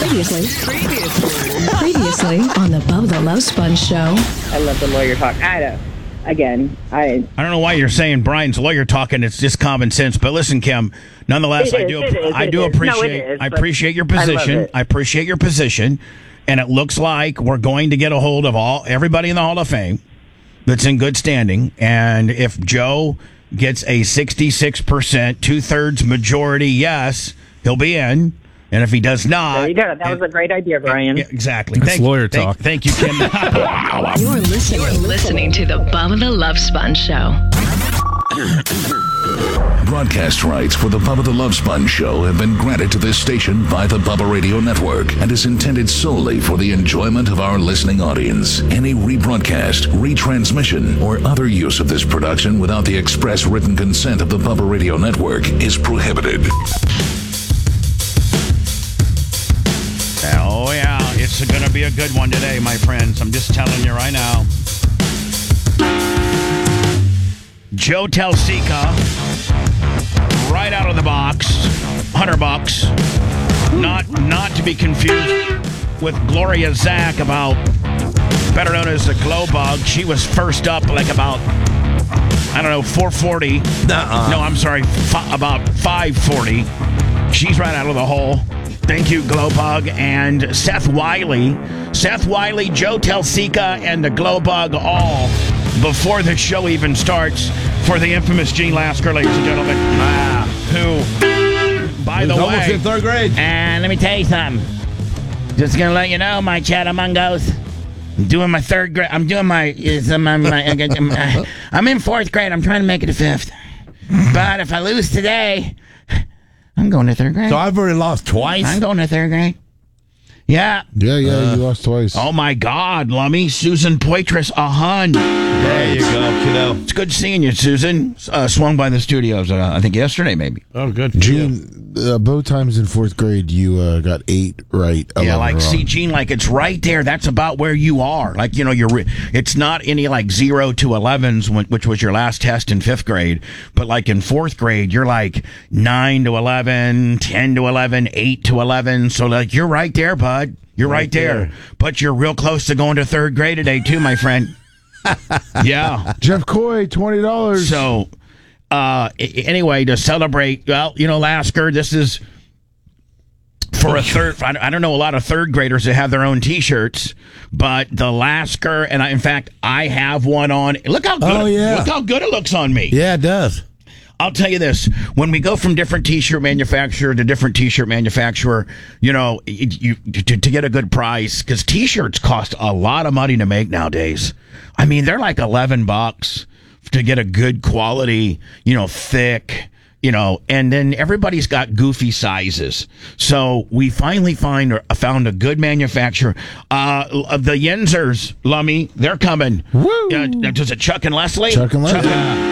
Previously on the Bubba the Love Sponge Show. I love the lawyer talk. I don't know why you're saying Brian's lawyer talking. It's just common sense. But listen, Kim, nonetheless, I appreciate your position. I appreciate your position. And it looks like we're going to get a hold of everybody in the Hall of Fame that's in good standing. And if Joe gets a 66%, 2/3 majority yes, he'll be in. And if he does not... There you go. That was a great idea, Brian. Yeah, exactly. That's lawyer talk. Thank you, Kim. You're listening to the Bubba the Love Sponge Show. Broadcast rights for the Bubba the Love Sponge Show have been granted to this station by the Bubba Radio Network and is intended solely for the enjoyment of our listening audience. Any rebroadcast, retransmission, or other use of this production without the express written consent of the Bubba Radio Network is prohibited. Oh, yeah. It's going to be a good one today, my friends. I'm just telling you right now. Joe Telsika, right out of the box, $100. Not to be confused with Gloria Zach, better known as the Glow Bug. She was first up like about, 440. No, I'm sorry, about 540. She's right out of the hole. Thank you, Glowbug, and Seth Wiley, Joe Telsika, and the Glowbug all before the show even starts for the infamous Gene Lasker, ladies and gentlemen, who, by the way, almost in third grade. And let me tell you something. Just gonna let you know, my Chattamungos. I'm doing my third grade. I'm in fourth grade. I'm trying to make it to fifth. But if I lose today, I'm going to third grade. So I've already lost twice? I'm going to third grade. Yeah. Yeah, you lost twice. Oh, my God, Lummy. Susan Poitras, a hun. There you go, kiddo. It's good seeing you, Susan. Swung by the studios, I think yesterday, maybe. Oh, good. Gene, both times in fourth grade, you got 8 right. Yeah, see, Gene, it's right there. That's about where you are. It's not any 0 to 11s, which was your last test in fifth grade. But in fourth grade, you're 9 to 11, 10 to 11, 8 to 11. So you're right there, bud. You're right there. But you're real close to going to third grade today, too, my friend. Yeah. Jeff Coy, $20. So, anyway, to celebrate, Lasker, this is for a third. I don't know a lot of third graders that have their own T-shirts, but the Lasker, and I have one on. Look how good! Look how good it looks on me. Yeah, it does. I'll tell you this: when we go from different T-shirt manufacturer to different T-shirt manufacturer, to get a good price, because T-shirts cost a lot of money to make nowadays. I mean, they're $11 to get a good quality, thick, and then everybody's got goofy sizes. So we finally found a good manufacturer. The Yenzers, Lummy, they're coming. Woo! Does it Chuck and Leslie? Chuck and Leslie.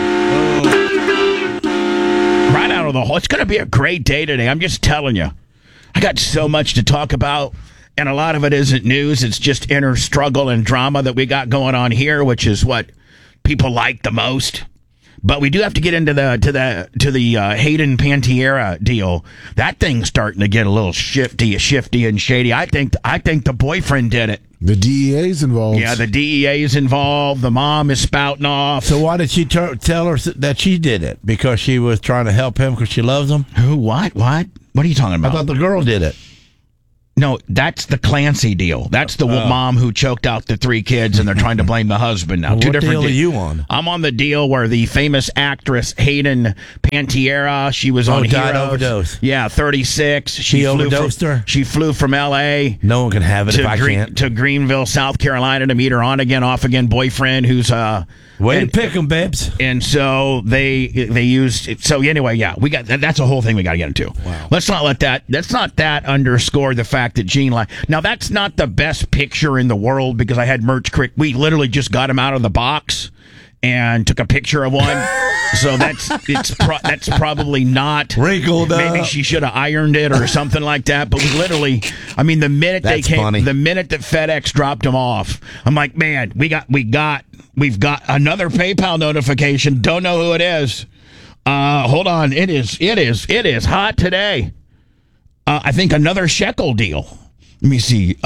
Right out of the hole. It's going to be a great day today. I'm just telling you. I got so much to talk about, and a lot of it isn't news. It's just inner struggle and drama that we got going on here, which is what people like the most. But we do have to get into the Hayden Panettiere deal. That thing's starting to get a little shifty and shady. I think the boyfriend did it. The DEA's involved. Yeah, the DEA is involved. The mom is spouting off. So why did she tell her that she did it? Because she was trying to help him because she loves him? Who? What? What are you talking about? I thought the girl did it. No, that's the Clancy deal. That's the mom who choked out the 3 kids, and they're trying to blame the husband now. Well, Two what different deal are you on? I'm on the deal where the famous actress Hayden Panettiere, she was on died Heroes. overdose. Yeah, 36. She overdosed her? She flew from L.A. No one can have it if I can't. To Greenville, South Carolina to meet her on-again, off-again boyfriend who's... Way to pick them, babes. And so they used it. So anyway, yeah, we got that's a whole thing we got to get into. Wow. Let's not that underscore the fact that Gene now that's not the best picture in the world because I had Merch Crick. We literally just got him out of the box and took a picture of one. So that's probably not wrinkled up. Maybe she should have ironed it or something like that. But we literally, I mean, the minute they came, funny. The minute that FedEx dropped them off, I'm like, man, we've got another PayPal notification. Don't know who it is. Hold on, it is hot today. I think another shekel deal. Let me see.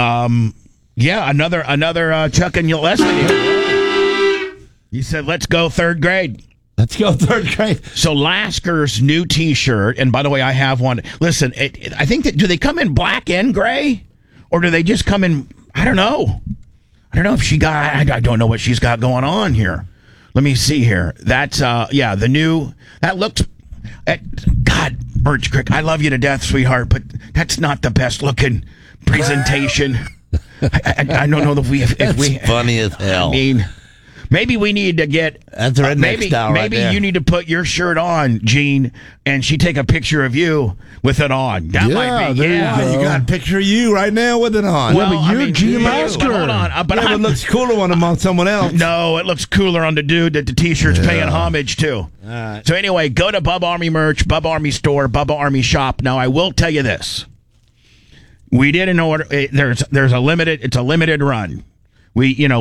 Another Chuck and Leslie. He said, "Let's go third grade." Let's go third grade. So Lasker's new T-shirt, and by the way, I have one. Listen, I think that do they come in black and gray, or do they just come in? I don't know. I don't know if she got. I don't know what she's got going on here. Let me see here. That's the new. That looks. God, Birch Creek, I love you to death, sweetheart, but that's not the best looking presentation. I don't know if we. Funny as hell. I mean. Maybe we need to get. That's redneck maybe style right maybe there. you need to put your shirt on, Gene, and she take a picture of you with it on. That might be. there Yeah, you go. You got a picture of you right now with it on. Well, but you're Gene Lasker. Hold on, but It looks cooler one among someone else. No, it looks cooler on the dude that the T-shirt's paying homage to. All right. So anyway, go to Bubba Army merch, Bubba Army store, Bubba Army shop. Now I will tell you this: we did an order. There's a limited. It's a limited run. We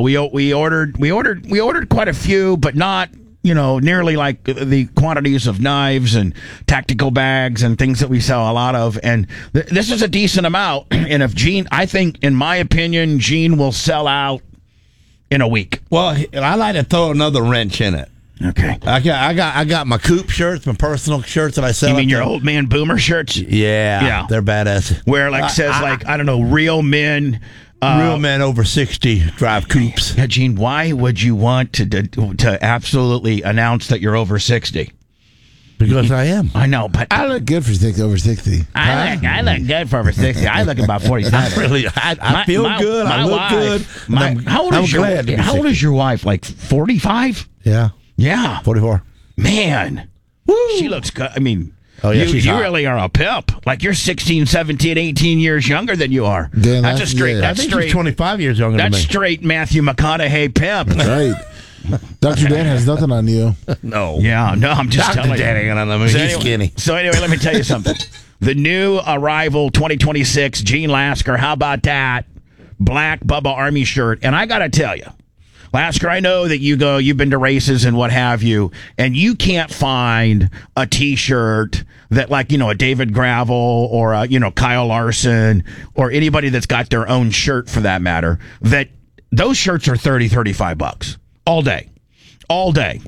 ordered quite a few, but not nearly like the quantities of knives and tactical bags and things that we sell a lot of. And this is a decent amount. And if Gene, I think, in my opinion, Gene will sell out in a week. Well, I like to throw another wrench in it. Okay. I got my Coop shirts, my personal shirts that I sell. You mean at your the- old man boomer shirts? Yeah, they're badass. Where says I don't know, real men. Real men over 60 drive Coops. Yeah, Gene, why would you want to absolutely announce that you're over 60? Because I am. I know, but I look good for over 60. I look good for over 60. I look about 45. I feel good. I look good. How old is your wife? Like 45? Yeah. Yeah. 44. Man. Woo. She looks good. I mean, oh, yeah, she's you hot. really are a pimp. Like you're 16, 17, 18 years younger than you are. Dan, That's a straight. yeah. I That's think straight. she's 25 years younger than That's me. straight Matthew McConaughey pimp. Right. Dr. Dan has nothing on you. No. Yeah, no, I'm just Dr. telling Dan you. ain't gonna know me. He's skinny. So anyway, let me tell you something. The new arrival 2026 Gene Lasker. How about that? Black Bubba Army shirt. And I got to tell you, Lasker, I know that you've been to races and what have you, and you can't find a T-shirt that a David Gravel or Kyle Larson or anybody that's got their own shirt for that matter, that those shirts are $30-$35 all day.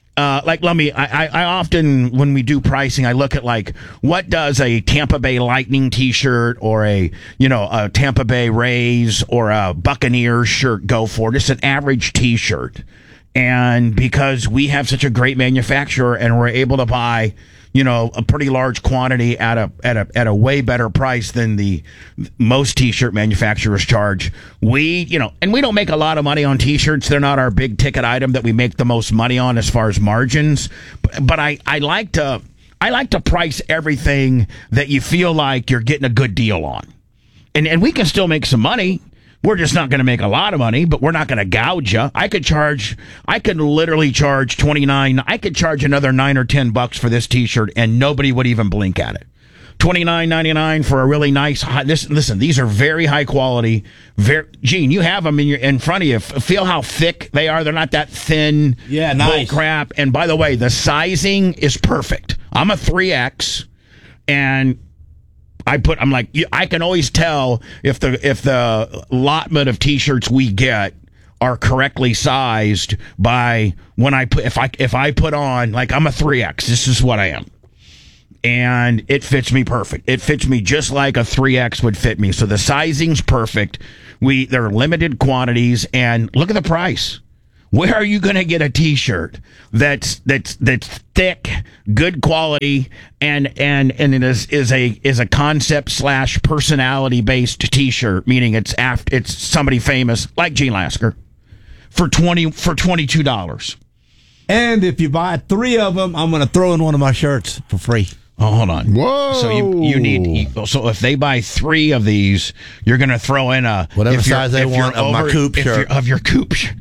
I often, when we do pricing, I look at what does a Tampa Bay Lightning T-shirt or a Tampa Bay Rays or a Buccaneers shirt go for, just an average T-shirt. And because we have such a great manufacturer and we're able to buy, a pretty large quantity at a way better price than the most T-shirt manufacturers charge. And we don't make a lot of money on T-shirts. They're not our big ticket item that we make the most money on as far as margins. But I like to price everything that you feel like you're getting a good deal on. And we can still make some money. We're just not going to make a lot of money, but we're not going to gouge you. I could literally charge $29. I could charge another $9 or $10 for this T-shirt, and nobody would even blink at it. $29.99 for a really nice. Listen, these are very high quality. Gene, you have them in front of you. Feel how thick they are. They're not that thin. Yeah, nice. Bull crap. And by the way, the sizing is perfect. I'm a 3X, and I can always tell if the allotment of T-shirts we get are correctly sized by when if I put on, I'm a 3X. This is what I am. And it fits me perfect. It fits me just like a 3X would fit me. So the sizing's perfect. They're limited quantities, and look at the price. Where are you going to get a T-shirt that's thick, good quality, and it is a concept / personality based T-shirt, meaning it's somebody famous like Gene Lasker for $22. And if you buy 3 of them, I'm going to throw in one of my shirts for free. Oh, hold on. Whoa. So you need. So if they buy 3 of these, you're going to throw in Whatever size they want of my Coop shirt. Of your Coop shirt.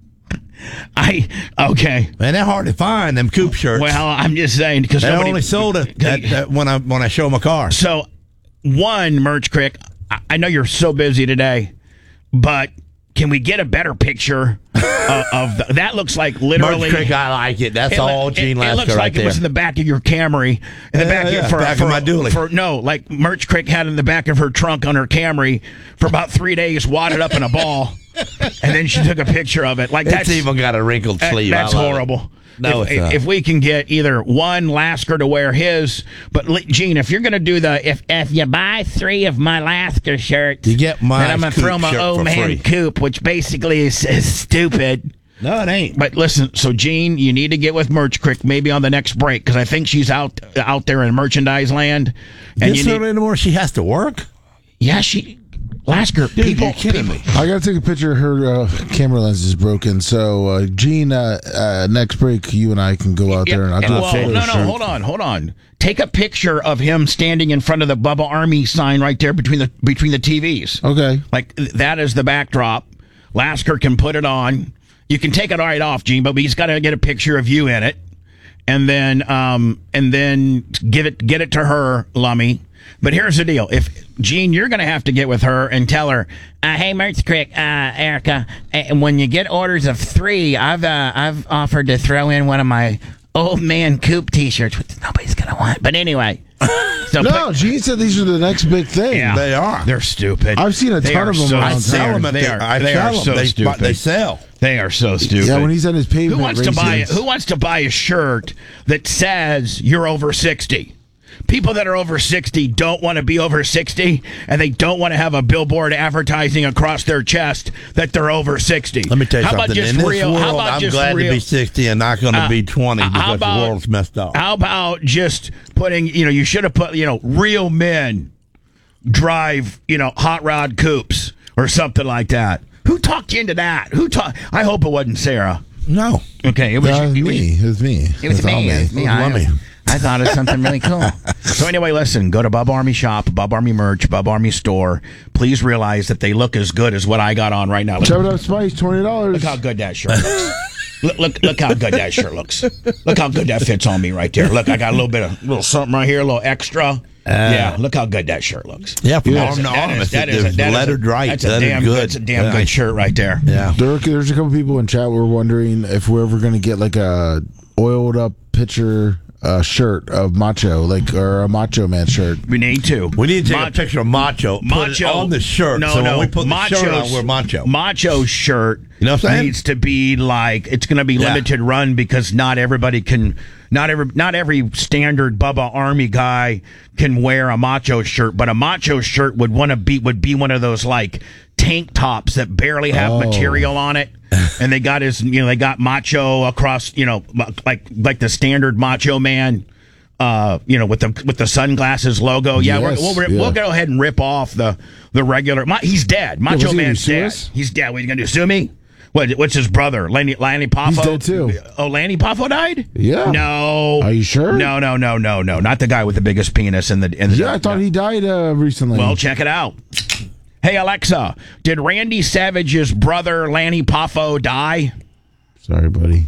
Okay. Man, they're hard to find, them Coop shirts. Well, I'm just saying because they only sold it when I show my car. So, Merch Crick, I know you're so busy today, but can we get a better picture that looks like literally. Merch Crick, I like it. That's all Gene Lasker It looks right like there. it was in the back of your Camry, in the back of my dually. Like Merch Crick had in the back of her trunk on her Camry for about 3 days, wadded up in a ball, and then she took a picture of it. Like It's even got a wrinkled sleeve. That's I love horrible. It. No, it's not. If we can get either one Lasker to wear his, but Gene, if you're going to do if you buy 3 of my Lasker shirts, you get my then I'm going to throw my old man coupe, which basically is stupid. No, it ain't. But listen, so Gene, you need to get with Merch Crick maybe on the next break because I think she's out there in merchandise land. And you need anymore. She has to work. Yeah, Lasker, dude, you're kidding me. I got to take a picture. Her camera lens is broken. So, Gene, next break, you and I can go out there and I'll do a photo shoot. Hold on. Take a picture of him standing in front of the Bubba Army sign right there between the TVs. Okay. Like that is the backdrop. Lasker can put it on. You can take it right off, Gene, but he's got to get a picture of you in it, and then get it to her, Lummy. But here's the deal: if Gene, you're going to have to get with her and tell her, "Hey, Merch Crick, Erica, when you get orders of 3, I've offered to throw in one of my old man coupe T-shirts, which nobody's going to want." But anyway, so Gene said these are the next big thing. Yeah, they are. They're stupid. I've seen a ton of them around town. They are so stupid. They sell. They are so stupid. Yeah, when he's on his pavement. Who wants to buy a shirt that says you're over 60? People that are over 60 don't want to be over 60, and they don't want to have a billboard advertising across their chest that they're over 60. Let me tell you something. In this world, I'm glad to be 60 and not going to be 20 because the world's messed up. How about just putting, you should have put, real men drive, hot rod coupes or something like that. Who talked you into that? I hope it wasn't Sarah. No. Okay, it was me. It was me. It was me. I thought it was something really cool. So anyway, listen, go to Bubba Army Shop, Bubba Army Merch, Bubba Army Store. Please realize that they look as good as what I got on right now. Shove it up, Spice, $20. Look how good that shirt looks. Look how good that shirt looks. Look how good that fits on me right there. Look, I got a little something right here, a little extra. Yeah, look how good that shirt looks. Yeah, from arm to arm. That's lettered right. That's a damn good shirt right there. Yeah. There's a couple people in chat who were wondering if we're ever going to get like a oiled up picture shirt of Macho, or a Macho Man shirt. We need to. We need to take a picture of Macho. Put it on the shirt. So when we put the shirt on, we're Macho. Macho's shirt needs to be like, it's going to be limited run because not everybody can. Not every standard Bubba Army guy can wear a Macho shirt, but a Macho shirt would be one of those like tank tops that barely have material on it. And they got they got Macho across, like the standard Macho Man, with the sunglasses logo. Yeah, we'll go ahead and rip off the regular. He's dead. Macho Man's dead. He's dead. What are you gonna do? Sue me? What's his brother? Lanny Poffo? He's dead too. Oh, Lanny Poffo died? Yeah. No. Are you sure? No. Not the guy with the biggest penis in the. Yeah, I thought he died recently. Well, check it out. Hey, Alexa, did Randy Savage's brother, Lanny Poffo, die? Sorry, buddy.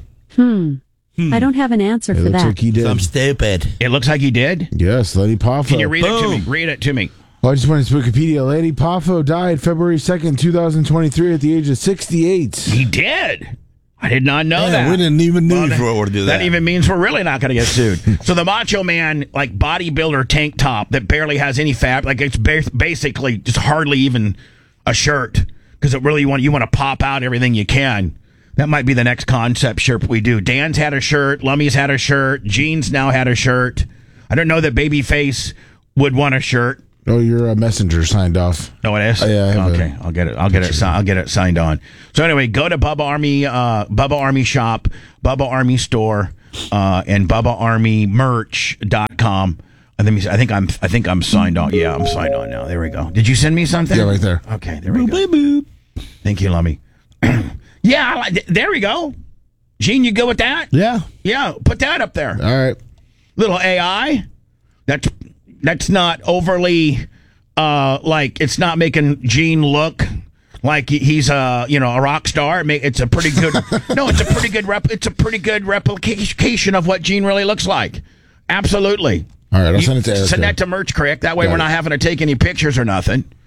I don't have an answer for that. Like he did. I'm stupid. It looks like he did? Yes, Lanny Poffo. Can you read it to me? Read it to me. Well, I just went to Wikipedia. Lanny Poffo died February 2nd, 2023 at the age of 68. He did? I did not know that. We didn't even know you were to do that. That even means we're really not going to get sued. So the Macho Man, like bodybuilder tank top that barely has any fat, like it's basically just hardly even a shirt because it really you want to pop out everything you can. That might be the next concept shirt we do. Dan's had a shirt. Lummy's had a shirt. Gene's now had a shirt. I don't know that Babyface would want a shirt. Oh, your messenger signed off. Oh, it is? Yeah. Okay, I'll get it. I'll get it signed on. So anyway, go to Bubba Army Shop, Bubba Army Store, and BubbaArmyMerch.com. I think I'm signed on. Yeah, I'm signed on now. There we go. Did you send me something? Yeah, right there. Okay, there we go. Thank you, Lummy. Yeah, there we go. Gene, you good with that? Yeah. Yeah, put that up there. All right. Little AI. That's not overly like it's not making Gene look like he's a rock star. It's a pretty good it's a pretty good replication of what Gene really looks like. Absolutely. All right, I'll send it to Erica. Send that to Merch Crick. That way we're not having to take any pictures or nothing.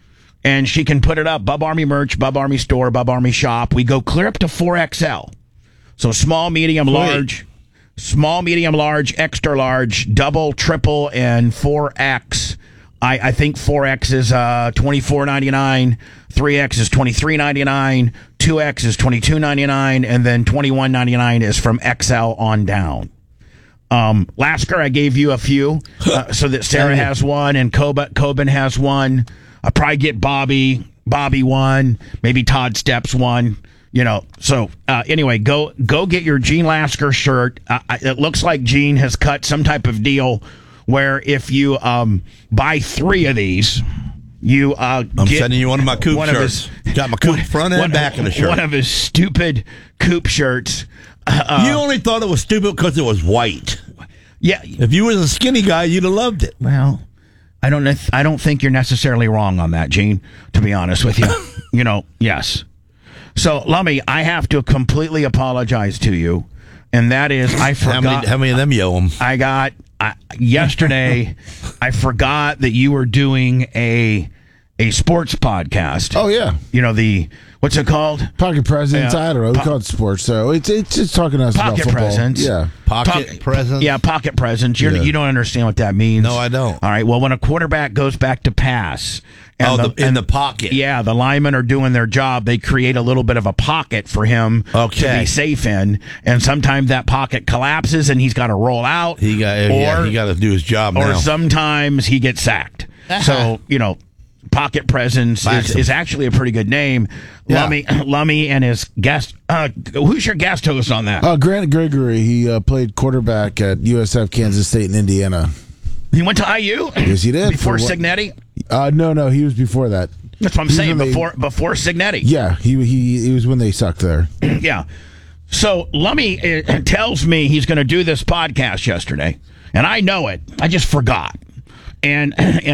and she can put it up. Bub Army merch, Bub Army store, Bub Army shop. We go clear up to 4XL. So small, medium, large, small, medium, large, extra large, double, triple, and 4X. I think 4X is $24.99, 3X is $23.99, 2X is $22.99, and then $21.99 is from XL on down. Lasker, I gave you a few, so that Sarah has one and Coben has one. I'll probably get Bobby one, maybe Todd Steps one. So anyway, go get your Gene Lasker shirt. It looks like Gene has cut some type of deal where if you buy 3 of these, you I'm sending you one of my Coop shirts. Got my Coop front and back of the shirt. One of his stupid Coop shirts. You only thought it was stupid because it was white. Yeah. If you was a skinny guy, you'd have loved it. Well, I don't think you're necessarily wrong on that, Gene, to be honest with you. Yes. So, Lummy, I have to completely apologize to you, and that is I forgot. How many of them you owe 'em? Yesterday, I forgot that you were doing a sports podcast. Oh, yeah. What's it called? Pocket Presence. I don't know. We call it sports. So it's just talking to us about football. Presence. Yeah. Pocket Presence? Yeah, Pocket Presence. You don't understand what that means. No, I don't. All right. Well, when a quarterback goes back to pass. In the pocket. Yeah, the linemen are doing their job. They create a little bit of a pocket for him to be safe in. And sometimes that pocket collapses and he's got to roll out. He got to do his job now. Or sometimes he gets sacked. So, Pocket Presence is actually a pretty good name. Yeah. Lummy and his guest. Who's your guest host on that? Grant Gregory. He played quarterback at USF Kansas State in Indiana. He went to IU? Yes, he did. Before Signetti? No, he was before that. That's what I'm saying, before Signetti. Yeah, he was when they sucked there. Yeah. So Lummy tells me he's going to do this podcast yesterday, and I know it. I just forgot. And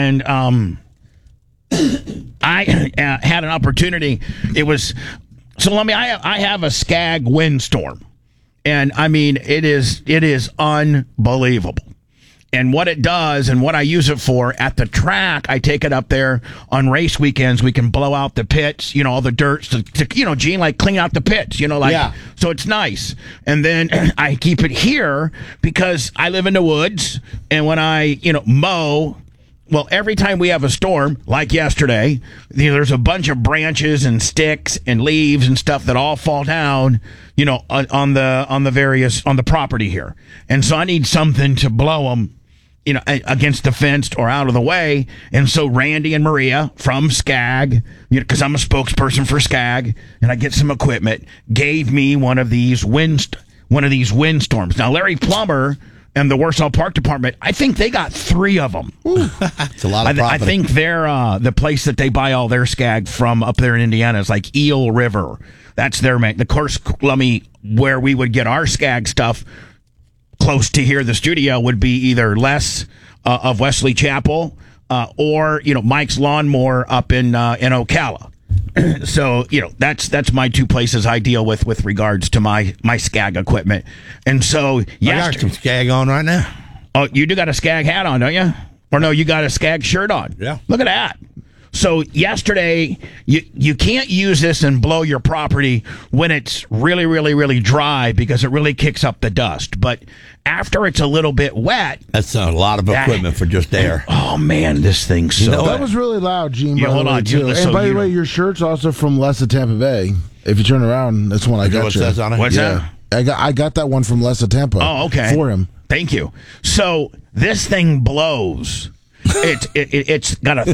I had an opportunity. So Lummy, I have a Skag windstorm, and I mean it is unbelievable. And what it does and what I use it for at the track, I take it up there on race weekends. We can blow out the pits, all the dirt to Gene, like clean out the pits, so it's nice. And then I keep it here because I live in the woods. And when I, mow, well, every time we have a storm, like yesterday, there's a bunch of branches and sticks and leaves and stuff that all fall down, on the property here. And so I need something to blow them, against the fence or out of the way. And so Randy and Maria from Skag, because I'm a spokesperson for Skag, and I get some equipment, gave me one of these windstorms. Now, Larry Plummer and the Warsaw Park Department, I think they got 3 of them. It's a lot of property. I think they're the place that they buy all their Skag from up there in Indiana is like Eel River. That's their main. Of course, Lummy, where we would get our Skag stuff close to here, the studio, would be either Les of Wesley Chapel or Mike's Lawnmower up in Ocala. So that's my 2 places I deal with regards to my Skag equipment. And so I got some Skag on right now. Oh, you do got a Skag hat on, don't you? Or no, you got a Skag shirt on. Yeah. Look at that. So yesterday, you can't use this and blow your property when it's really, really, really dry because it really kicks up the dust. But after it's a little bit wet... That's a lot of equipment for just air. Oh, man, this thing's so... That was really loud, Gene. Yeah, hold on. And by the way, your shirt's also from Les of Tampa Bay. If you turn around, that's one I got what you. Says on it? What's that? I got that one from Les of Tampa. Oh, okay. For him. Thank you. So this thing blows... It's got a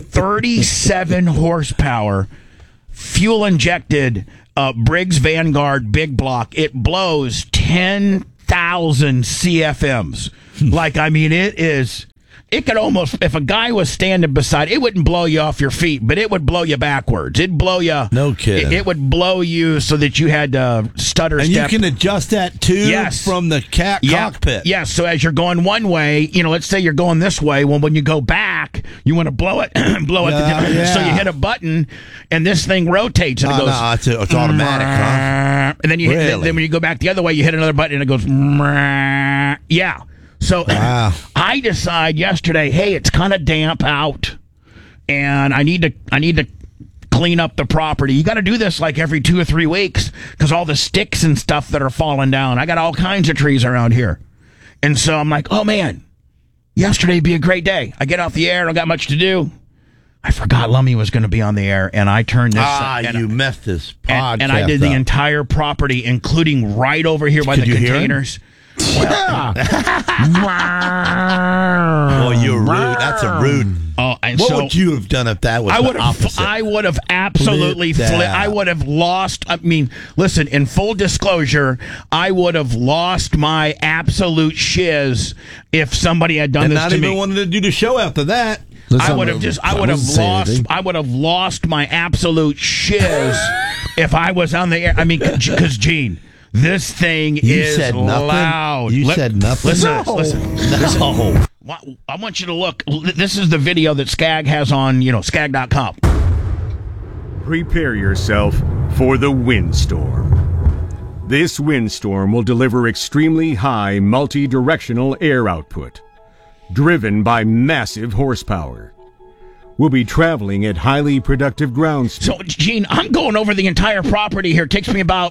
37 horsepower fuel injected Briggs Vanguard big block. It blows 10,000 CFMs. It could almost, if a guy was standing beside, it wouldn't blow you off your feet, but it would blow you backwards. It'd blow you. No kidding. It would blow you so that you had to stutter and step. You can adjust that too from the cockpit. Yes. So as you're going one way, let's say you're going this way. Well, when you go back, you want to blow it, So you hit a button, and this thing rotates, and it goes. No, it's automatic, huh? And then then when you go back the other way, you hit another button, and it goes. Yeah. So I decide yesterday, hey, it's kind of damp out, and I need to clean up the property. You got to do this like every 2 or 3 weeks because all the sticks and stuff that are falling down. I got all kinds of trees around here. And so I'm like, oh, man, yesterday'd be a great day. I get off the air. I don't got much to do. I forgot Lummy was going to be on the air, and I turned this... you messed this podcast and I did the entire property, including right over here by the containers. Yeah. Well, you're rude. That's a rude... what would you have done if that was the opposite? I would have absolutely I would have lost. I mean, listen, in full disclosure, I would have lost my absolute shiz if somebody had done this to me. Not even wanted to do the show after that. I would have lost my absolute shiz if I was on the air. I mean, because Gene, this thing is loud. You said nothing. Listen. No. I want you to look. This is the video that Skag has on, skag.com. Prepare yourself for the windstorm. This windstorm will deliver extremely high multi-directional air output, driven by massive horsepower. We'll be traveling at highly productive ground speed. So, Gene, I'm going over the entire property here. It takes me about,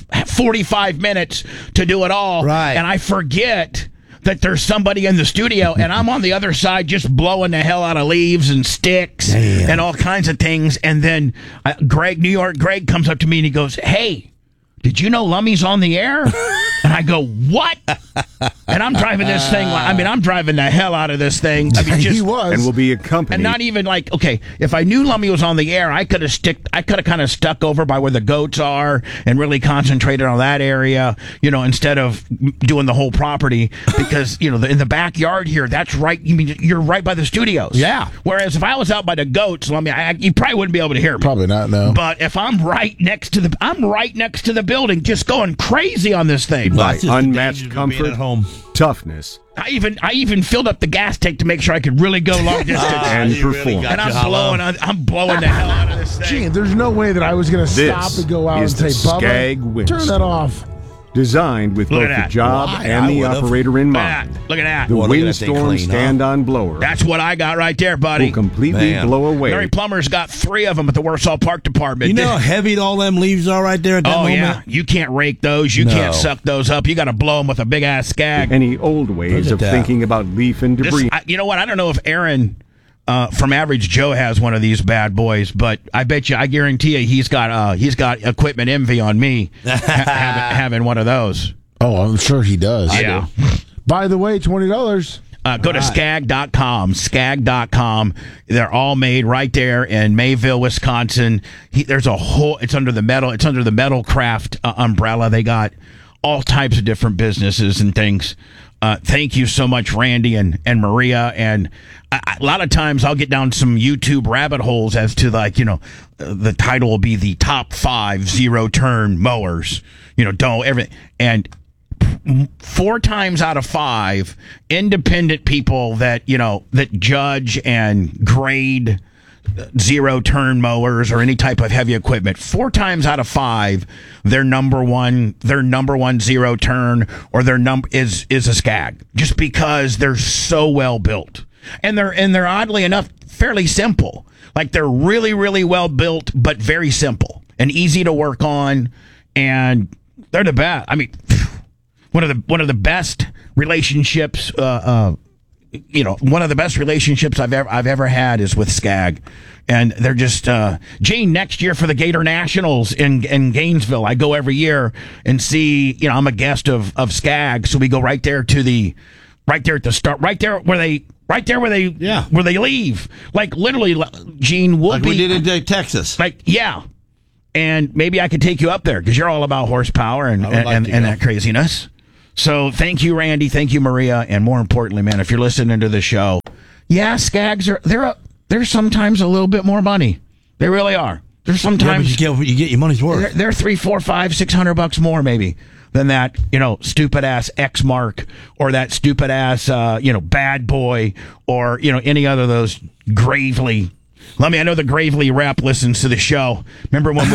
45 minutes to do it all. Right. And I forget that there's somebody in the studio, and I'm on the other side just blowing the hell out of leaves and sticks and all kinds of things. And then New York Greg comes up to me and he goes, hey, did you know Lummy's on the air? And I go, what? And I'm driving this thing. I'm driving the hell out of this thing. He was. And will be accompanied. And not even like, okay, if I knew Lummy was on the air, I could have kind of stuck over by where the goats are and really concentrated on that area, instead of doing the whole property because, in the backyard here, that's right. You're right by the studios. Yeah. Whereas if I was out by the goats, Lummy, you probably wouldn't be able to hear me. Probably not, no. But if I'm right next to the building, just going crazy on this thing. By unmatched comfort, toughness. I even filled up the gas tank to make sure I could really go long distance and perform. Really and I'm blowing the hell out of this thing. Gee, there's no way that I was going to stop and go out and say, Bubba, turn that off. Designed with both the job and the operator in mind. Look at that. The windstorm stand-on blower. That's what I got right there, buddy. Will completely blow away. Larry Plummer's got 3 of them at the Warsaw Park Department. You know how heavy all them leaves are right there at that moment? Oh, yeah. You can't rake those. You can't suck those up. You got to blow them with a big-ass Skag. Any old ways of thinking about leaf and debris. You know what? I don't know if Aaron... from Average Joe has one of these bad boys, but I guarantee you he's got equipment envy on me having one of those. Oh, I'm sure he does. Yeah. By the way, $20. Go to skag.com, skag.com. They're all made right there in Mayville, Wisconsin. It's under the Metal Craft umbrella. They got all types of different businesses and things. Thank you so much, Randy and Maria. And a lot of times I'll get down some YouTube rabbit holes as to the title will be the top 5 zero-turn mowers. Don't everything. And 4 times out of 5, independent people that judge and grade zero-turn mowers or any type of heavy equipment, 4 times out of 5, their number one zero-turn or their number is a Skag, just because they're so well built, and they're oddly enough fairly simple. Like they're really, really well built, but very simple and easy to work on, and they're the best. I mean, one of the best relationships. One of the best relationships I've ever had is with Skag, and they're just Gene. Next year for the Gator Nationals in Gainesville, I go every year and see. I'm a guest of Skag, so we go right there at the start, right there where they leave. Like literally, Gene, we did in Texas. And maybe I could take you up there because you're all about horsepower and that craziness. So thank you, Randy. Thank you, Maria. And more importantly, man, if you're listening to the show, Skags they're sometimes a little bit more money. They really are. They're sometimes you get your money's worth. They're $300, $400, $500, $600 more maybe than that. Stupid ass X-Mark or that stupid ass Bad Boy or any other of those gravely I know the Gravely rep listens to the show. Remember when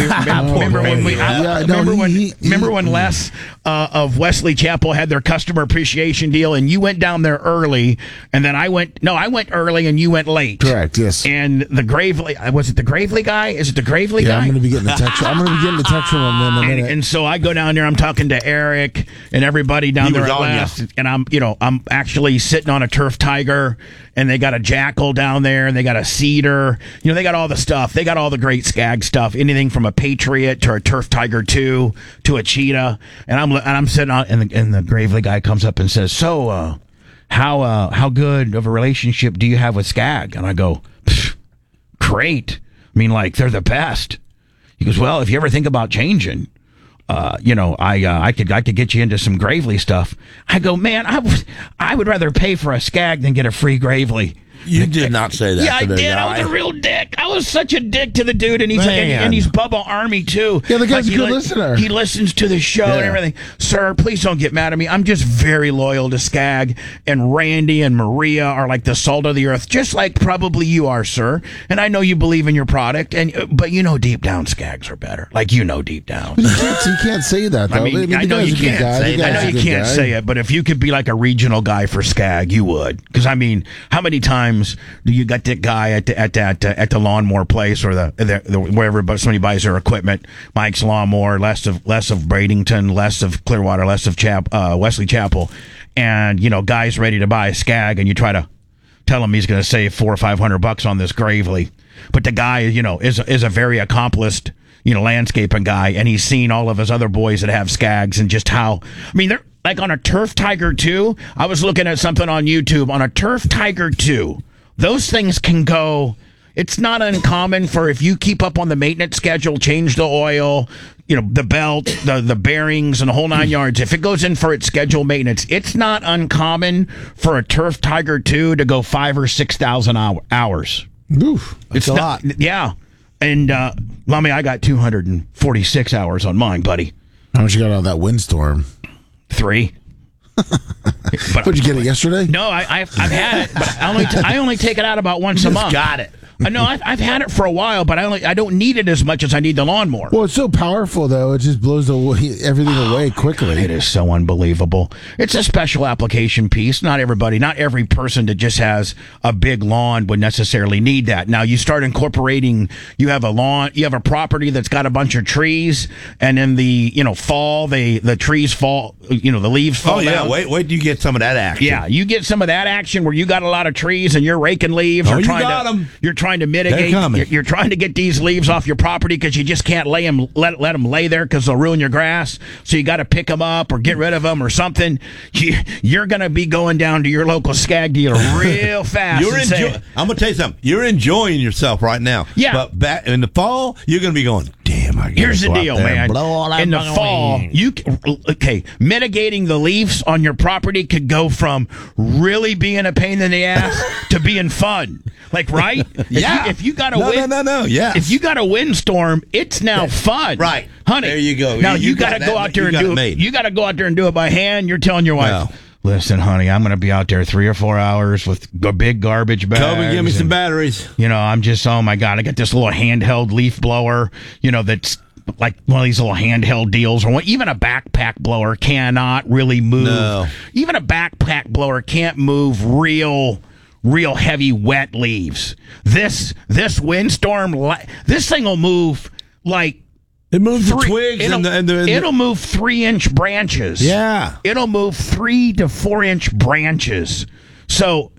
Les of Wesley Chapel had their customer appreciation deal, and you went down there early, and then I went early, and you went late. Correct. Yes. And the Gravely, was it the Gravely guy? Is it the Gravely guy? I'm going to be getting the text. I'm going to be getting the text from him in a minute. And so I go down there. I'm talking to Eric and everybody down there at Les, and I'm actually sitting on a Turf Tiger, and they got a Jackal down there, and they got a Cedar. They got all the stuff. They got all the great Skag stuff. Anything from a Patriot to a Turf Tiger 2 to a Cheetah. And I'm sitting on, and the Gravely guy comes up and says, "So, how good of a relationship do you have with Skag?" And I go, "Great. I mean, like, they're the best." He goes, "Well, if you ever think about changing, I could get you into some Gravely stuff." I go, "Man, I would rather pay for a Skag than get a free Gravely." You did not say that. Yeah, I did. I was a real dick. I was such a dick to the dude, and he's Bubba Army too. Yeah, the guy's a good listener. He listens to the show and everything. Sir, please don't get mad at me. I'm just very loyal to Skag, and Randy and Maria are like the salt of the earth, just like probably you are, sir. And I know you believe in your product, but deep down Skags are better. Like deep down. But you can't say that though. I know you can't say that. I know you can't say it, but if you could be like a regional guy for Skag, you would. Because how many times do you got that guy at the lawnmower place or the wherever somebody buys their equipment? Mike's Lawnmower, less of Bradenton, less of Clearwater, less of Wesley Chapel, and guys ready to buy a Skag, and you try to tell him he's going to save $400 or $500 on this Gravely, but the guy is a very accomplished landscaping guy, and he's seen all of his other boys that have Skags, and just how they're. Like on a Turf Tiger 2, I was looking at something on YouTube. On a Turf Tiger 2, those things can go. It's not uncommon for, if you keep up on the maintenance schedule, change the oil, the belt, the bearings, and the whole 9 yards. If it goes in for its scheduled maintenance, it's not uncommon for a Turf Tiger 2 to go 5,000 or 6,000 hours. Oof, that's a lot. Yeah. And, I got 246 hours on mine, buddy. How much you got on that windstorm? 3. But did you get it yesterday? No, I've had it, but I only take it out about once a month. Got it. No, I've had it for a while, but I don't need it as much as I need the lawnmower. Well, it's so powerful, though. It just blows everything away quickly. It is so unbelievable. It's a special application piece. Not every person that just has a big lawn would necessarily need that. Now, you start incorporating, you have a property that's got a bunch of trees, and in the fall, the trees fall, the leaves fall down. Wait till you get some of that action. Yeah, you get some of that action where you got a lot of trees and you're raking leaves. You're trying to mitigate. You're trying to get these leaves off your property because you just can't let them lay there because they'll ruin your grass. So you got to pick them up or get rid of them or something. You're going to be going down to your local Skag dealer real fast. I'm going to tell you something. You're enjoying yourself right now. Yeah. But back in the fall, you're going to be going, damn, here's the deal, man. In the fall, mitigating the leaves on your property could go from really being a pain in the ass to being fun. Like, right? Yeah. If you got a Yeah. If you got a windstorm, it's now fun. Right. Honey. There you go. Now you got to go out there and do it. You got to go out there and do it by hand. You're telling your wife, Well, listen, honey, I'm going to be out there 3 or 4 hours with a big garbage bag. Come and give me some batteries. I'm just, oh my God, I got this little handheld leaf blower, that's like one of these little handheld deals, or even a backpack blower cannot really move. No. Even a backpack blower can't move real heavy wet leaves. This windstorm, this thing will move like it moves the twigs it'll move 3-inch branches. Yeah, it'll move 3 to 4-inch branches. So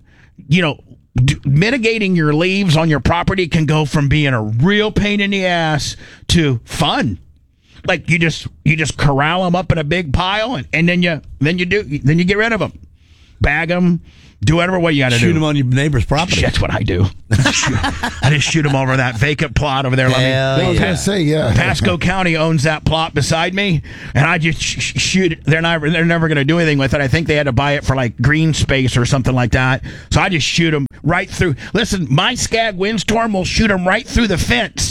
mitigating your leaves on your property can go from being a real pain in the ass to fun. Like you just corral them up in a big pile, and then you get rid of them, bag them. Do whatever way you got to do. Shoot them on your neighbor's property. That's what I do. I just shoot them over that vacant plot over there. I was going to say, yeah. Pasco County owns that plot beside me, and I just shoot it. They're never going to do anything with it. I think they had to buy it for like green space or something like that. So I just shoot them right through. Listen, my Skag windstorm will shoot them right through the fence.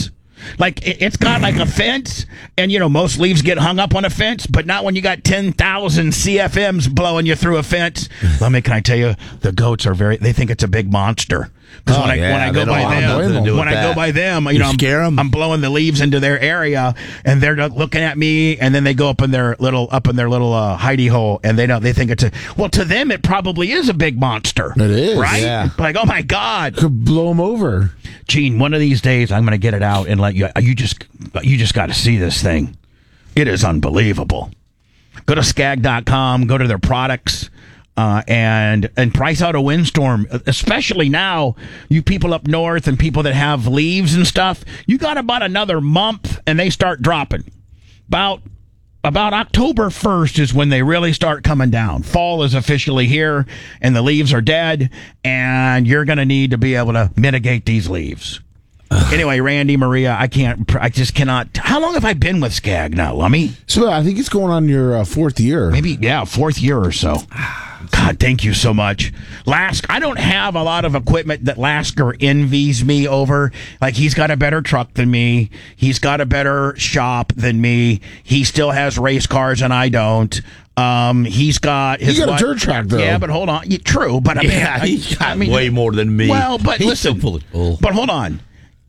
Like it's got like a fence, and most leaves get hung up on a fence, but not when you got 10,000 CFMs blowing you through a fence. Can I tell you, the goats they think it's a big monster. Because when I go by them, I'm blowing the leaves into their area, and they're looking at me, and then they go up in their little hidey hole, and they think it's to them it probably is a big monster. It is, right? Yeah. Like, oh my God, could blow them over. Gene, one of these days I'm going to get it out and let you. You just got to see this thing. It is unbelievable. Go to skag.com. Go to their products. And price out a windstorm, especially now, you people up north and people that have leaves and stuff, you got about another month and they start dropping. About October 1st is when they really start coming down. Fall is officially here and the leaves are dead, and you're going to need to be able to mitigate these leaves. Anyway, Randy, Maria, I just cannot. How long have I been with Skag now, Lummy? So I think it's going on your fourth year. Maybe, fourth year or so. God, thank you so much. I don't have a lot of equipment that Lasker envies me over. Like, he's got a better truck than me. He's got a better shop than me. He still has race cars and I don't. He's got his. You got a dirt track, though. Yeah, but hold on. True, but he's got way more than me. Well, but listen. But hold on.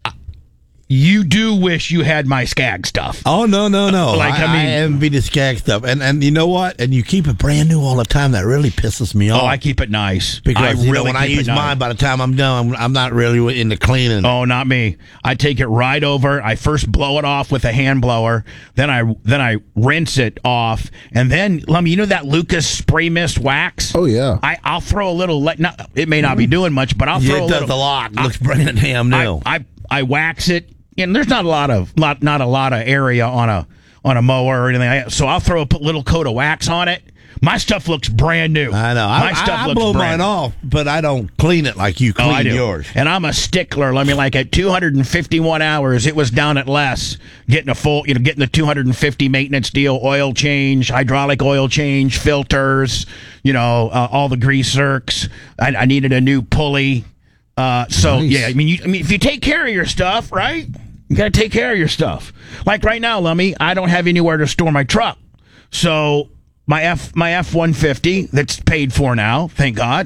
You do wish you had my Skag stuff. Oh, no. Like, I envy the Skag stuff. And you know what? And you keep it brand new all the time. That really pisses me off. Oh, I keep it nice. Because, when I use mine, by the time I'm done, I'm not really into cleaning. Oh, not me. I take it right over. I first blow it off with a hand blower. Then I rinse it off. And then, Lummy, that Lucas spray mist wax? Oh, yeah. I'll throw a little. It may not be doing much, but I'll throw a little. It does a lot. It looks brand damn new. I wax it. And there's not a lot of area on a mower or anything. So I'll throw a little coat of wax on it. My stuff looks brand new. I know. I blow mine off, but I don't clean it like you clean yours. And I'm a stickler. Like at 251 hours, it was down at less. Getting the 250 maintenance deal, oil change, hydraulic oil change, filters, all the grease zerks. I needed a new pulley. Nice. Yeah, if you take care of your stuff, right? You got to take care of your stuff. Like right now, Lummy, I don't have anywhere to store my truck. So my F-150 that's paid for now, thank God,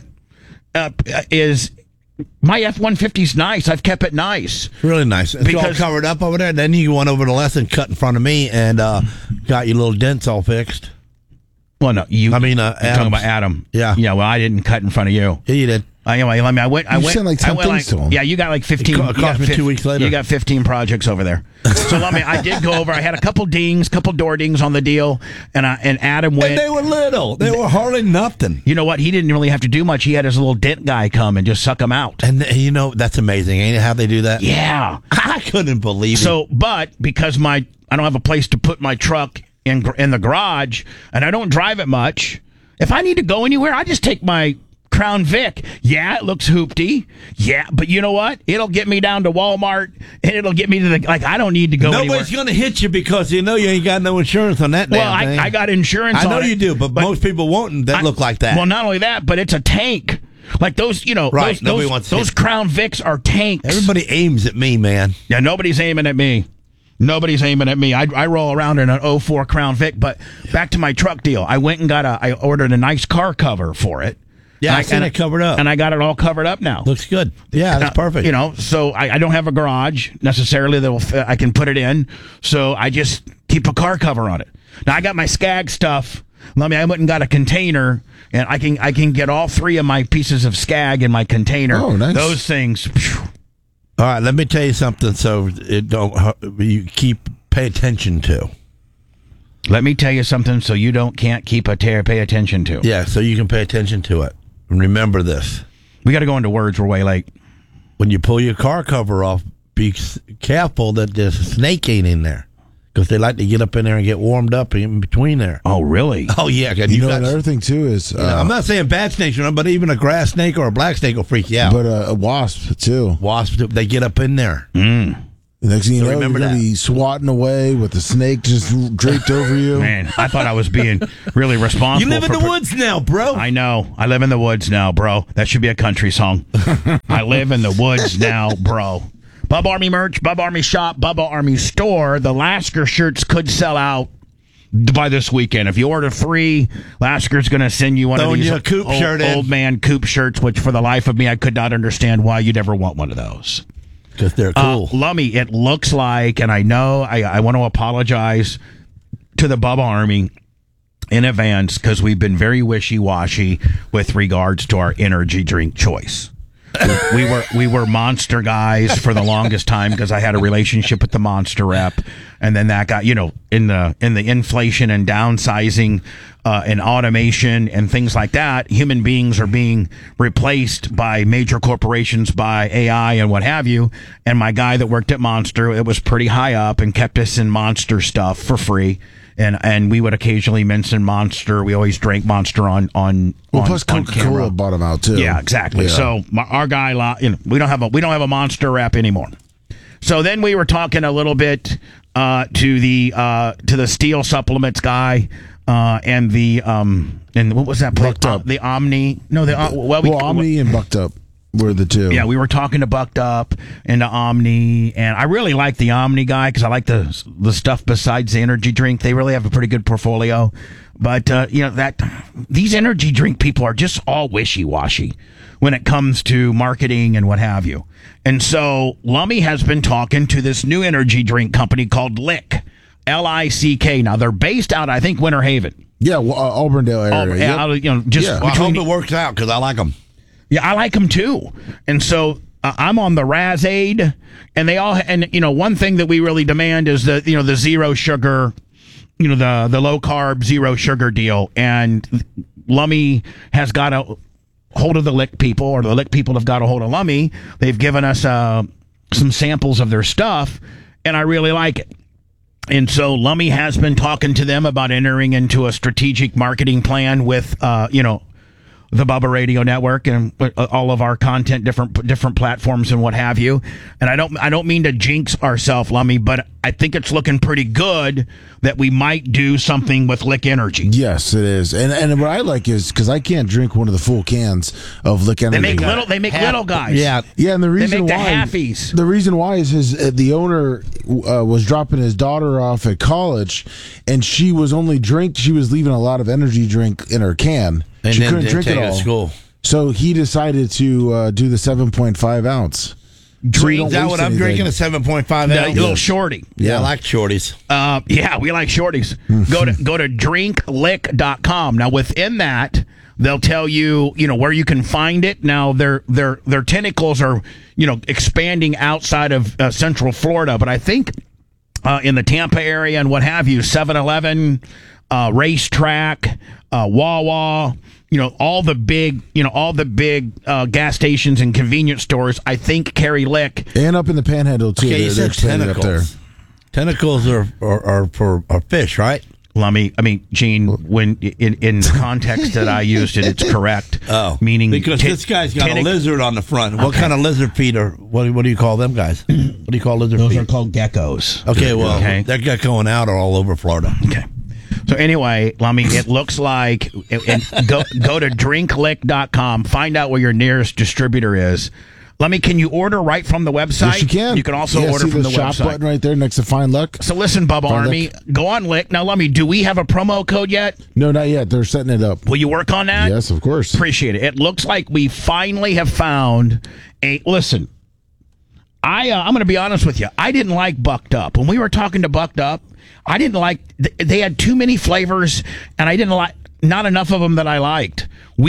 is my F-150's nice. I've kept it nice. Really nice. It's all covered up over there. Then you went over to Les and cut in front of me and got your little dents all fixed. Well, no, you're talking about Adam. Yeah. Yeah, well, I didn't cut in front of you. Yeah, you did. Anyway, I went. You sent like 10 things to him. Yeah, you got like 15. It cost me 2 weeks later. You got 15 projects over there. So I did go over. I had a couple door dings on the deal, and Adam went. And they were little. They were hardly nothing. You know what? He didn't really have to do much. He had his little dent guy come and just suck them out. And that's amazing. Ain't it how they do that? Yeah, I couldn't believe it. So, but because I don't have a place to put my truck in the garage, and I don't drive it much. If I need to go anywhere, I just take my Crown Vic. Yeah, it looks hoopty. Yeah, but you know what? It'll get me down to Walmart, and it'll get me to I don't need to go anywhere. Nobody's going to hit you because you ain't got no insurance on that damn thing. I got insurance on it. I know you do, but most people won't that look like that. Well, not only that, but it's a tank. Like those, right. those Crown Vics are tanks. Everybody aims at me, man. Yeah, nobody's aiming at me. Nobody's aiming at me. I roll around in an 04 Crown Vic, but back to my truck deal. I went and I ordered a nice car cover for it. Yeah, I seen it covered up. And I got it all covered up now. Looks good. Yeah, that's perfect. So I don't have a garage necessarily that I can put it in, so I just keep a car cover on it. Now, I got my Skag stuff. I went and got a container, and I can get all three of my pieces of Skag in my container. Oh, nice. Those things. Phew. All right, let me tell you something so you pay attention to. Let me tell you something so you can't pay attention to. Yeah, so you can pay attention to it. And remember this. We got to go into words. We're way late. When you pull your car cover off, be careful that there's a snake ain't in there. Because they like to get up in there and get warmed up in between there. Oh, really? Oh, yeah. Another thing, too, is... I'm not saying bad snakes, but even a grass snake or a black snake will freak you out. But a wasp, too. Wasps, they get up in there. The next thing you know, you're going to be swatting away with the snake just draped over you. Man, I thought I was being really responsible. You live in the woods now, bro. I know. I live in the woods now, bro. That should be a country song. I live in the woods now, bro. Bubba Army merch, Bubba Army shop, Bubba Army store. The Lasker shirts could sell out by this weekend. If you order 3, Lasker's going to send you one of these old man Coop shirts, which for the life of me, I could not understand why you'd ever want one of those. Because they're cool. Lummy, it looks like, and I know I want to apologize to the Bubba Army in advance because we've been very wishy-washy with regards to our energy drink choice. We were Monster guys for the longest time because I had a relationship with the Monster rep, and then that got in the inflation and downsizing and automation and things like that. Human beings are being replaced by major corporations, by AI and what have you. And my guy that worked at Monster, it was pretty high up and kept us in Monster stuff for free. And we would occasionally mention Monster. We always drank Monster on plus Coca-Cola bought them out too. Yeah, exactly. Yeah. So our guy, we don't have a Monster rep anymore. So then we were talking a little bit to the Steel Supplements guy and the and what was that place? Bucked Up. The Omni. No, Omni and Bucked Up were the two. Yeah, we were talking to Bucked Up and to Omni, and I really like the Omni guy because I like the stuff besides the energy drink. They really have a pretty good portfolio. But these energy drink people are just all wishy-washy when it comes to marketing and what have you. And so Lummy has been talking to this new energy drink company called Lick, L-I-C-K. Now they're based out, I think, Winter Haven. Yeah, Auburndale area. I hope it works out because I like them. Yeah, I like them too. And so I'm on the Razade, and one thing that we really demand is the zero sugar, the low carb, zero sugar deal. And Lummy has got a hold of the Lick people, or the Lick people have got a hold of Lummy. They've given us some samples of their stuff, and I really like it. And so Lummy has been talking to them about entering into a strategic marketing plan with, the Bubba Radio Network and all of our content, different platforms and what have you. And I don't mean to jinx ourselves, Lummy, but I think it's looking pretty good that we might do something with Lick Energy. Yes, it is. And what I like is because I can't drink one of the full cans of Lick Energy. They make little guys. Yeah. And the reason they make why the halfies. The reason why is the owner was dropping his daughter off at college, and she was leaving a lot of energy drink in her can. And she then couldn't drink it all. School. So he decided to do the 7.5 ounce. Is that what I'm drinking? A 7.5 ounce? A little shorty. Yeah, I like shorties. Yeah, we like shorties. Go to drinklick.com. Now within that, they'll tell you, where you can find it. Now their tentacles are, expanding outside of Central Florida, but I think in the Tampa area and what have you, 7-Eleven, Racetrack, Wawa, all the big gas stations and convenience stores, I think, carry Lick. And up in the Panhandle too. Okay, you said tentacles. Up there. Tentacles are for fish, right? Lummy, Gene, when in the context that I used it, it's correct. Oh, meaning because this guy's got a lizard on the front. What kind of lizard feet are? What do you call them guys? What do you call lizard feet? Those are called geckos. Okay, well, they're going out all over Florida. Okay. So anyway, Lummy, it looks like go to drinklick.com, find out where your nearest distributor is. Lummy, can you order right from the website? Yes, you can. You can also order from the shop website. Button right there next to Find Luck. So listen, Bubba Army, go on Lick. Now, Lummy, do we have a promo code yet? No, not yet. They're setting it up. Will you work on that? Yes, of course. Appreciate it. It looks like we finally have found listen, I'm going to be honest with you. I didn't like Bucked Up. When we were talking to Bucked Up, I didn't like, they had too many flavors, and I didn't like, not enough of them that I liked.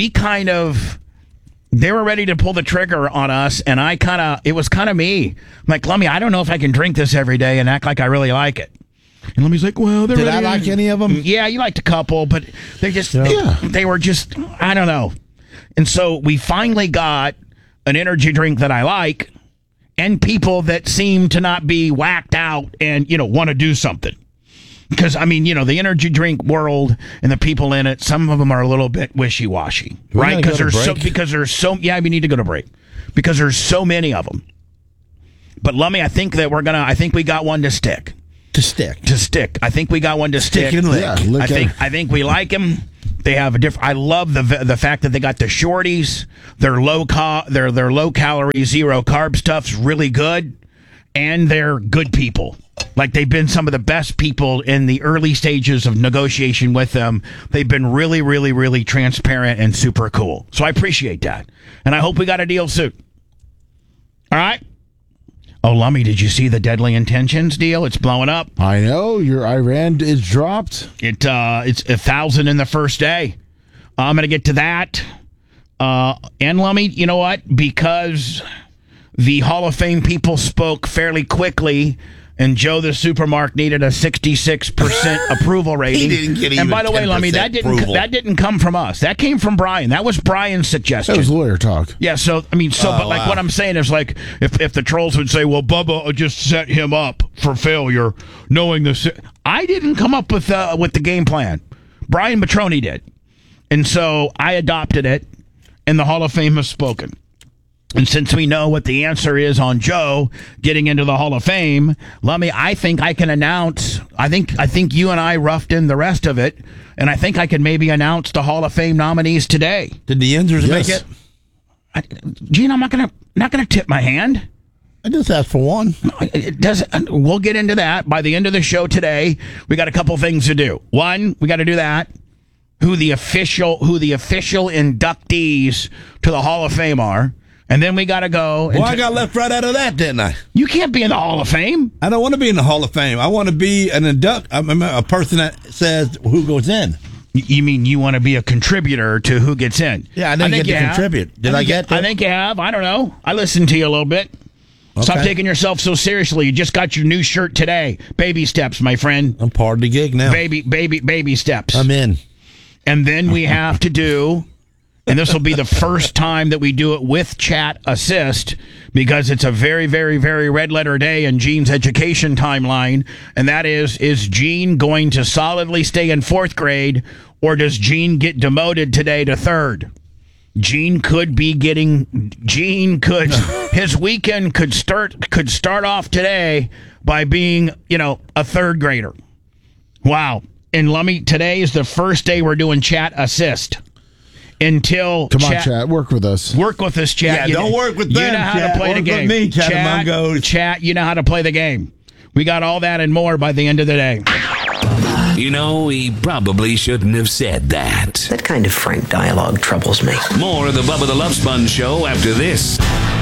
They were ready to pull the trigger on us, and it was kind of me. I'm like, Lummy, I don't know if I can drink this every day and act like I really like it. And Lummy's like, well, did I like any of them? Yeah, you liked a couple, but they just, they were just, I don't know. And so we finally got an energy drink that I like, and people that seem to not be whacked out and, want to do something. Because, the energy drink world and the people in it, some of them are a little bit wishy-washy, right? Because there's so, we need to go to break. Because there's so many of them. But, Lummy, I think we got one to stick. To stick. I think we got one to stick. Stick and Lick. Yeah, I think we like them. They have a different. I love the fact that they got the shorties. Their low calorie, zero carb stuff's really good. and they're good people. Like, they've been some of the best people in the early stages of negotiation with them. They've been really, really, really transparent and super cool. So I appreciate that. And I hope we got a deal soon. All right? Oh, Lummy, did you see the Deadly Intentions deal? It's blowing up. I know. Your Iran is dropped. It's 1,000 in the first day. I'm going to get to that. And Lummy, you know what? Because the Hall of Fame people spoke fairly quickly, and Joe the Supermark needed a 66% approval rating. He didn't get even. And by the way, Lummy, that didn't come from us. That came from Brian. That was Brian's suggestion. That was lawyer talk. Yeah, so but like what I'm saying is, like, if the trolls would say, well, Bubba just set him up for failure, knowing this, I didn't come up with the game plan. Brian Matroni did, and so I adopted it, and the Hall of Fame has spoken. And since we know what the answer is on Joe getting into the Hall of Fame, Lummy, I think I can announce. I think you and I roughed in the rest of it, and I think I can maybe announce the Hall of Fame nominees today. Did the Yinzers make it? Gene, I'm not gonna tip my hand. I just asked for one. It doesn't. We'll get into that by the end of the show today. We got a couple things to do. One, we got to do that. Who the official inductees to the Hall of Fame are. And then we got to go. Well, I got left right out of that, didn't I? You can't be in the Hall of Fame. I don't want to be in the Hall of Fame. I want to be a person that says who goes in. You mean you want to be a contributor to who gets in? Yeah, I didn't get to contribute. Did I get that? I think you have. I don't know. I listened to you a little bit. Okay. Stop taking yourself so seriously. You just got your new shirt today. Baby steps, my friend. I'm part of the gig now. Baby steps. I'm in. And then we have to do... And this will be the first time that we do it with Chat Assist, because it's a very, very, very red letter day in Gene's education timeline. And that is Gene going to solidly stay in 4th grade, or does Gene get demoted today to 3rd? His weekend could start off today by being, a 3rd grader. Wow. And Lummy, today is the first day we're doing Chat Assist. Until come on, Chat, work with us. Work with us, Chat. Yeah, don't work with them. You know how to play the game. With me, Chat, you know how to play the game. We got all that and more by the end of the day. You know, he probably shouldn't have said that. That kind of frank dialogue troubles me. More of the Bubba the Love Sponge Show after this.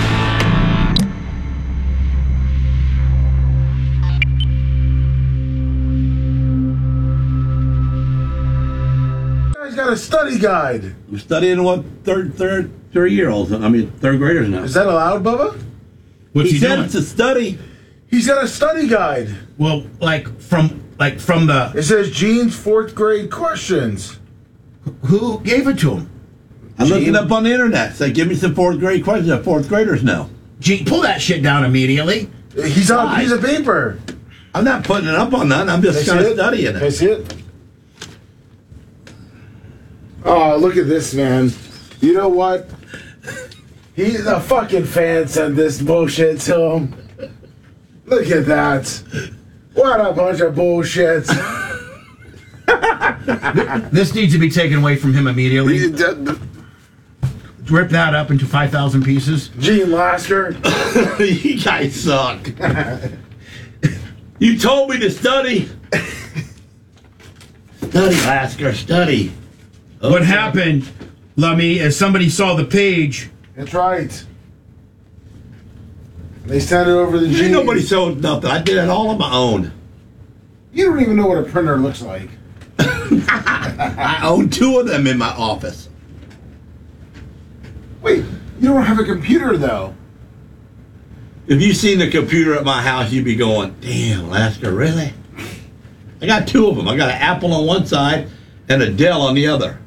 Got a study guide. I'm studying what third graders now. Is that allowed, Bubba? What's he doing? It's a study. He's got a study guide. Well, from the. It says Gene's 4th grade questions. Who gave it to him? I looked it up on the internet. So give me some 4th grade questions that 4th graders know. Gene, pull that shit down immediately. He's on a piece of paper. I'm not putting it up on that. I'm just kind of studying it. Can I see it? Oh, look at this, man. You know what? He's a fucking fan sent this bullshit to him. Look at that. What a bunch of bullshit. This needs to be taken away from him immediately. Rip that up into 5,000 pieces. Gene Lasker. You guys suck. You told me to study. Study, Lasker, study. What happened, Lummy, is somebody saw the page. That's right. They sent it over to Gene. Nobody sold nothing. I did it all on my own. You don't even know what a printer looks like. I own 2 of them in my office. Wait, you don't have a computer, though. If you seen the computer at my house, you'd be going, damn, Lasker, really? I got 2 of them. I got an Apple on one side and a Dell on the other.